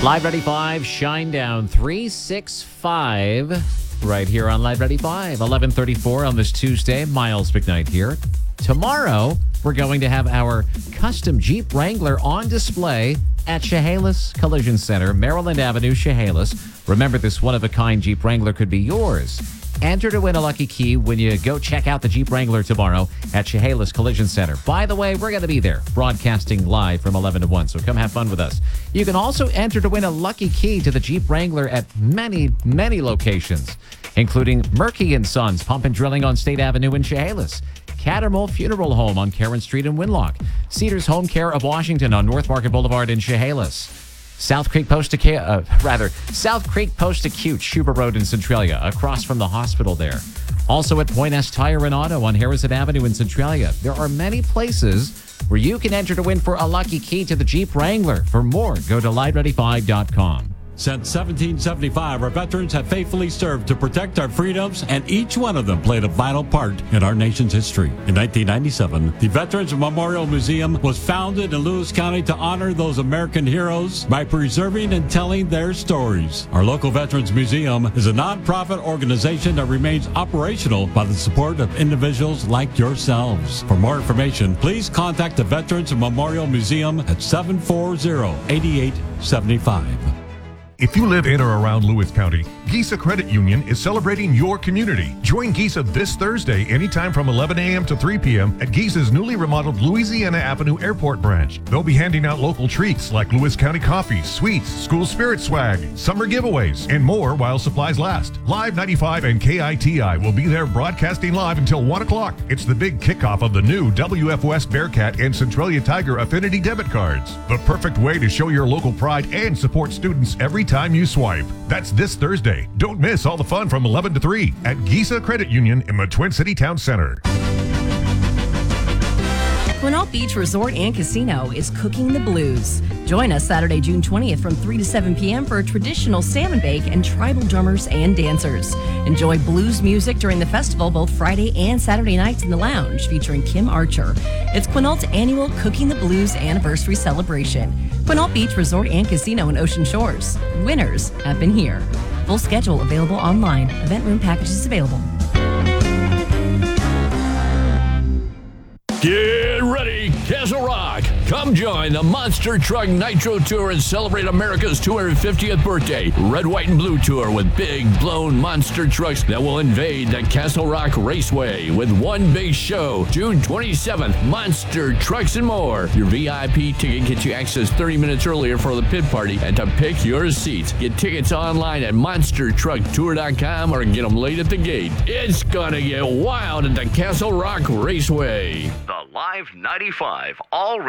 Live Ready 5, Shinedown 365, right here on Live Ready 5, 11:34 on this Tuesday. Miles McKnight here. Tomorrow, we're going to have our custom Jeep Wrangler on display at Chehalis Collision Center, Maryland Avenue, Chehalis. Remember, this one-of-a-kind Jeep Wrangler could be yours. Enter to win a lucky key when you go check out the Jeep Wrangler tomorrow at Chehalis Collision Center. By the way, we're going to be there broadcasting live from 11 to 1, so come have fun with us. You can also enter to win a lucky key to the Jeep Wrangler at many, many locations, including Murky & Sons Pump and Drilling on State Avenue in Chehalis, Cattermole Funeral Home on Karen Street in Winlock, Cedars Home Care of Washington on North Market Boulevard in Chehalis, South Creek Post-Acute, Schubert Road in Centralia, across from the hospital there. Also at Point S Tire and Auto on Harrison Avenue in Centralia. There are many places where you can enter to win for a lucky key to the Jeep Wrangler. For more, go to LiveReady5.com. Since 1775, our veterans have faithfully served to protect our freedoms, and each one of them played a vital part in our nation's history. In 1997, the Veterans Memorial Museum was founded in Lewis County to honor those American heroes by preserving and telling their stories. Our local Veterans Museum is a nonprofit organization that remains operational by the support of individuals like yourselves. For more information, please contact the Veterans Memorial Museum at 740-8875. If you live in or around Lewis County, Giza Credit Union is celebrating your community. Join Giza this Thursday anytime from 11 a.m. to 3 p.m. at Giza's newly remodeled Louisiana Avenue Airport branch. They'll be handing out local treats like Lewis County coffee, sweets, school spirit swag, summer giveaways, and more while supplies last. Live 95 and KITI will be there broadcasting live until 1 o'clock. It's the big kickoff of the new WF West Bearcat and Centralia Tiger Affinity debit cards. The perfect way to show your local pride and support students every time you swipe. That's this Thursday. Don't miss all the fun from 11 to 3 at Giza Credit Union in the Twin City Town Center. Quinault Beach Resort and Casino is cooking the blues. Join us Saturday, June 20th from 3 to 7 p.m. for a traditional salmon bake and tribal drummers and dancers. Enjoy blues music during the festival both Friday and Saturday nights in the lounge featuring Kim Archer. It's Quinault's annual Cooking the Blues anniversary celebration. Quinault Beach Resort and Casino in Ocean Shores. Winners have been here. Full schedule available online. Event room packages available. Get ready, Castle Rock. Come join the Monster Truck Nitro Tour and celebrate America's 250th birthday. Red, white, and blue tour with big, blown monster trucks that will invade the Castle Rock Raceway with one big show. June 27th, Monster Trucks and More. Your VIP ticket gets you access 30 minutes earlier for the pit party and to pick your seats. Get tickets online at monstertrucktour.com or get them late at the gate. It's gonna get wild at the Castle Rock Raceway. The Live 95 All